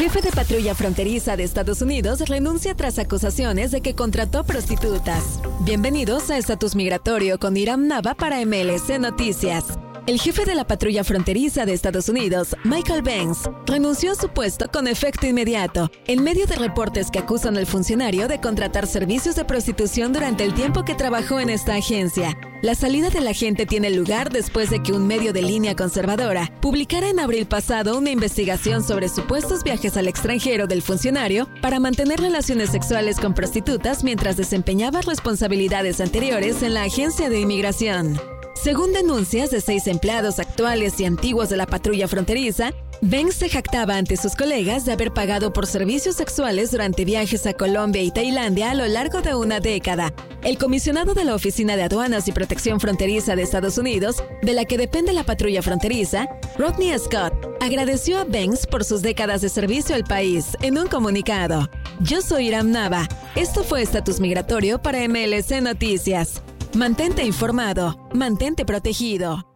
Jefe de patrulla fronteriza de Estados Unidos renuncia tras acusaciones de que contrató prostitutas. Bienvenidos a Estatus Migratorio con Iram Nava para MLC Noticias. El jefe de la patrulla fronteriza de Estados Unidos, Michael Banks, renunció a su puesto con efecto inmediato, en medio de reportes que acusan al funcionario de contratar servicios de prostitución durante el tiempo que trabajó en esta agencia. La salida del agente tiene lugar después de que un medio de línea conservadora publicara en abril pasado una investigación sobre supuestos viajes al extranjero del funcionario para mantener relaciones sexuales con prostitutas mientras desempeñaba responsabilidades anteriores en la agencia de inmigración. Según denuncias de 6 empleados actuales y antiguos de la patrulla fronteriza, Banks se jactaba ante sus colegas de haber pagado por servicios sexuales durante viajes a Colombia y Tailandia a lo largo de una década. El comisionado de la Oficina de Aduanas y Protección Fronteriza de Estados Unidos, de la que depende la patrulla fronteriza, Rodney Scott, agradeció a Banks por sus décadas de servicio al país en un comunicado. Yo soy Iram Nava. Esto fue Estatus Migratorio para MLC Noticias. Mantente informado, mantente protegido.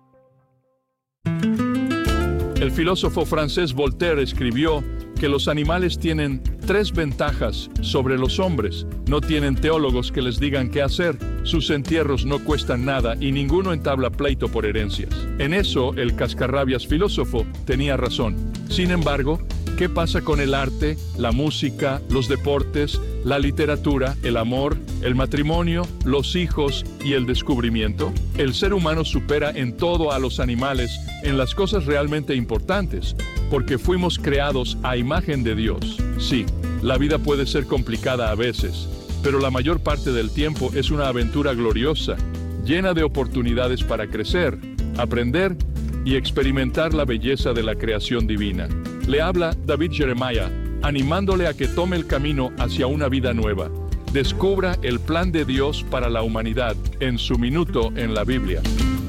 El filósofo francés Voltaire escribió que los animales tienen 3 ventajas sobre los hombres. No tienen teólogos que les digan qué hacer, sus entierros no cuestan nada y ninguno entabla pleito por herencias. En eso, el cascarrabias filósofo tenía razón. Sin embargo, ¿qué pasa con el arte, la música, los deportes, la literatura, el amor, el matrimonio, los hijos y el descubrimiento? El ser humano supera en todo a los animales en las cosas realmente importantes, porque fuimos creados a imagen de Dios. Sí, la vida puede ser complicada a veces, pero la mayor parte del tiempo es una aventura gloriosa, llena de oportunidades para crecer, aprender y experimentar la belleza de la creación divina. Le habla David Jeremiah, animándole a que tome el camino hacia una vida nueva. Descubra el plan de Dios para la humanidad en su minuto en la Biblia.